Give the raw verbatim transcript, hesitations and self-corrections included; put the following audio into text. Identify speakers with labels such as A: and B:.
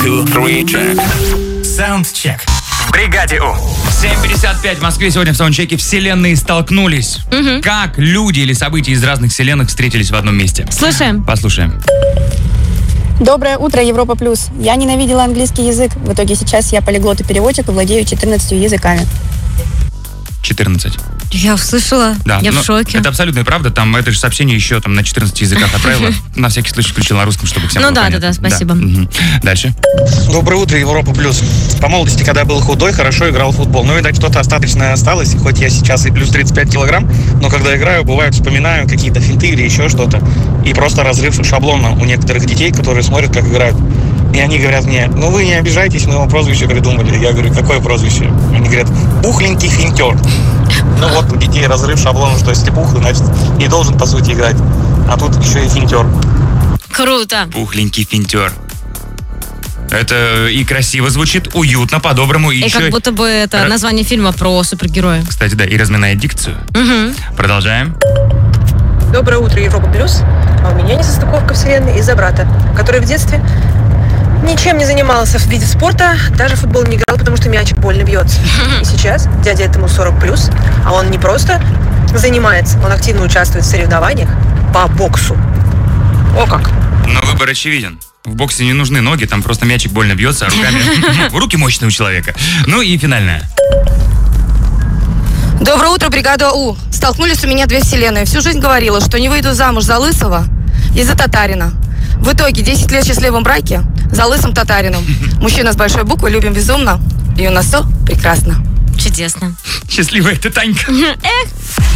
A: two, three, check.
B: Саундчек. В бригаде У.
C: семь пятьдесят пять в Москве. Сегодня в саундчеке вселенные столкнулись.
D: Угу.
C: Как люди или события из разных вселенных встретились в одном месте?
D: Слушаем.
C: Послушаем.
E: Доброе утро, Европа Плюс. Я ненавидела английский язык. В итоге сейчас я полиглот и переводчик и владею четырнадцатью языками.
C: четырнадцать.
D: Я услышала.
C: Да,
D: Я в шоке.
C: Это абсолютная правда. Там это же сообщение еще там на четырнадцати языках отправила. На всякий случай включила на русском, чтобы всем
D: Ну
C: было
D: да,
C: понятно.
D: да, да, спасибо.
C: Мгм. Дальше.
F: Доброе утро, Европа Плюс. По молодости, когда был худой, хорошо играл в футбол. Но, видать, что-то остаточное осталось. И хоть я сейчас и плюс тридцать пять килограмм, но когда играю, бывает, вспоминаю какие-то финты или еще что-то. И просто разрыв шаблона у некоторых детей, которые смотрят, как играют. И они говорят мне: ну вы не обижайтесь, мы его прозвище придумали. Я говорю: какое прозвище? Они говорят: пухленький финтер. Ну вот у детей разрыв шаблона, что если пухлый, значит не должен по сути играть. А тут еще и финтер.
D: Круто.
C: Пухленький финтер. Это и красиво звучит, уютно, по-доброму. И,
D: И
C: еще...
D: как будто бы это
C: Ра-
D: название фильма про супергероя.
C: Кстати, да, и разминает дикцию.
D: Угу.
C: Продолжаем.
G: Доброе утро, Европа Плюс. А у меня несостыковка вселенной из-за брата, который в детстве ничем не занимался в виде спорта, даже в футбол не играл, потому что мячик больно бьется. И сейчас дядя этому сорок плюс, а он не просто занимается, он активно участвует в соревнованиях по боксу. О как!
C: Но выбор очевиден. В боксе не нужны ноги, там просто мячик больно бьется, а руками... Руки мощные у человека. Ну и финальная.
H: Доброе утро, бригада У. Столкнулись у меня две вселенные. Всю жизнь говорила, что не выйду замуж за лысого и за татарина. В итоге десять лет в счастливом браке за лысым татарином. Мужчина с большой буквы, любим безумно. И у нас все прекрасно.
D: Чудесно.
C: Счастливая ты, Танька.
D: Эх.